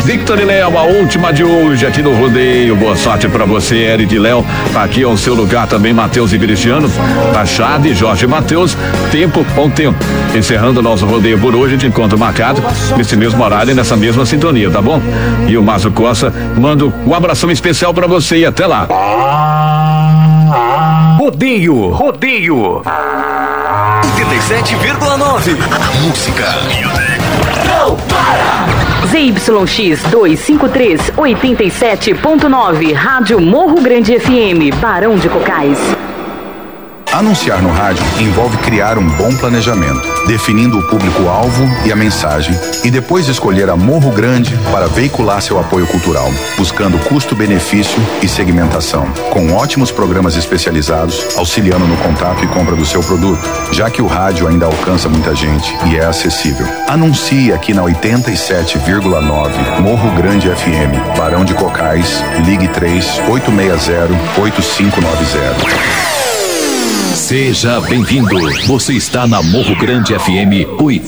Victor e Léo, a última de hoje aqui no rodeio. Boa sorte pra você, Eric e Léo. Aqui é o seu lugar também, Matheus e Cristiano. Machado, Jorge e Matheus. Tempo com tempo. Encerrando o nosso rodeio por hoje, de encontro marcado nesse mesmo horário e nessa mesma sintonia, tá bom? E o Márcio Costa manda um abração especial pra você e até lá. Rodeio 87,9. Música. Não para! ZYX 253 87.9, Rádio Morro Grande FM, Barão de Cocais. Anunciar no rádio envolve criar um bom planejamento, definindo o público-alvo e a mensagem, e depois escolher a Morro Grande para veicular seu apoio cultural, buscando custo-benefício e segmentação, com ótimos programas especializados, auxiliando no contato e compra do seu produto, já que o rádio ainda alcança muita gente e é acessível. Anuncie aqui na 87,9 Morro Grande FM, Barão de Cocais, ligue 3-860-8590. Seja bem-vindo. Você está na Morro Grande FM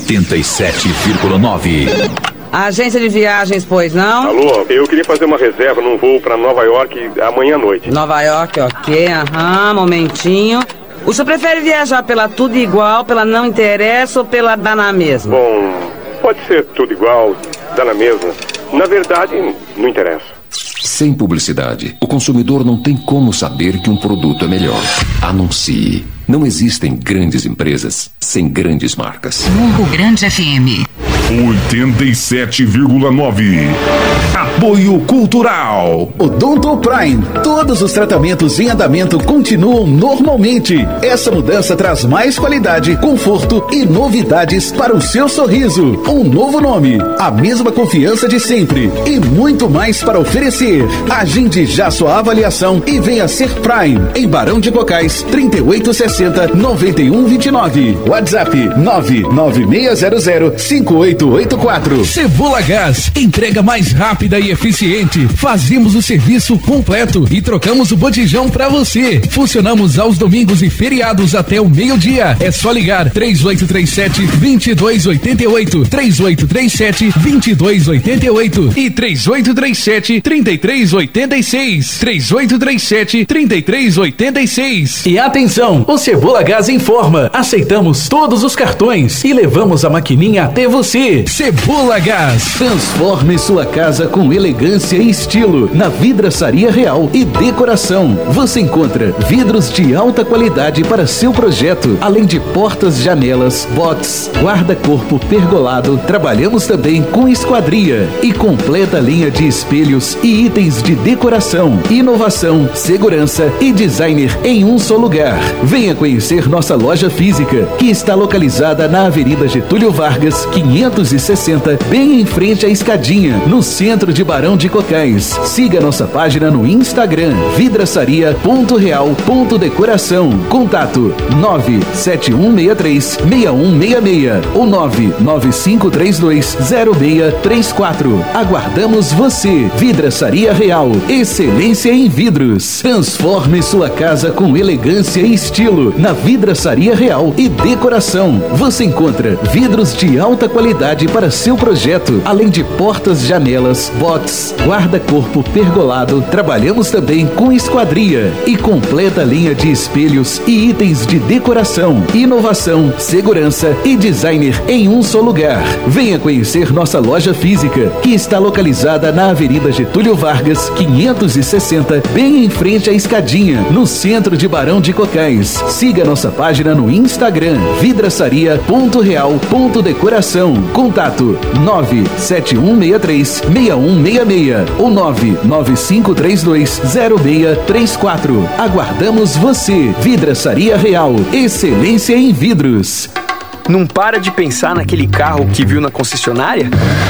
87,9. Agência de viagens, pois não? Alô, eu queria fazer uma reserva num voo para Nova York amanhã à noite. Nova York, ok, momentinho. O senhor prefere viajar pela Tudo Igual, pela Não Interessa ou pela Dá na Mesma? Bom, pode ser tudo igual, dá na mesma. Na verdade, não interessa. Sem publicidade, o consumidor não tem como saber que um produto é melhor. Anuncie. Não existem grandes empresas sem grandes marcas. Morro Grande FM 87,9. Apoio Cultural. Odonto Prime. Todos os tratamentos em andamento continuam normalmente. Essa mudança traz mais qualidade, conforto e novidades para o seu sorriso. Um novo nome, a mesma confiança de sempre e muito mais para oferecer. Agende já sua avaliação e venha ser Prime. Em Barão de Cocais, 3860-9129. WhatsApp 99600-5884. Cebola Gás, entrega mais rápida e eficiente. Fazemos o serviço completo e trocamos o botijão pra você. Funcionamos aos domingos e feriados até o meio-dia. É só ligar 3837-2288, 3837-2288 e 3837-3386, 3837-3386. E atenção, o Cebola Gás informa, aceitamos todos os cartões e levamos a maquininha até você. Cebola Gás. Transforme sua casa com elegância e estilo na Vidraçaria Real e Decoração. Você encontra vidros de alta qualidade para seu projeto, além de portas, janelas, box, guarda-corpo pergolado. Trabalhamos também com esquadria e completa linha de espelhos e itens de decoração, inovação, segurança e designer em um só lugar. Venha conhecer nossa loja física, que está localizada na Avenida Getúlio Vargas, 560, bem em frente à escadinha, no centro de Barão de Cocais. Siga nossa página no Instagram, vidraçaria.real.decoração. Contato 97163-6166 ou 99532-0634. Aguardamos você. Vidraçaria Real, excelência em vidros. Transforme sua casa com elegância e estilo na Vidraçaria Real e Decoração. Você encontra vidros de alta qualidade para seu projeto, além de portas, janelas, box, guarda-corpo pergolado. Trabalhamos também com esquadria e completa linha de espelhos e itens de decoração, inovação, segurança e designer em um só lugar. Venha conhecer nossa loja física, que está localizada na Avenida Getúlio Vargas, 560, bem em frente à escadinha, no centro de Barão de Cocais. Siga nossa página no Instagram, vidraçaria.real.decoração. Contato 97163-6166 ou 99532-0634. Aguardamos você. Vidraçaria Real, excelência em vidros. Não para de pensar naquele carro que viu na concessionária?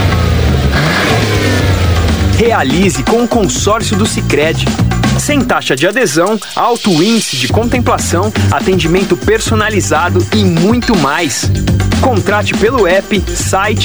Realize com o consórcio do Sicredi. Sem taxa de adesão, alto índice de contemplação, atendimento personalizado e muito mais. Contrate pelo app, site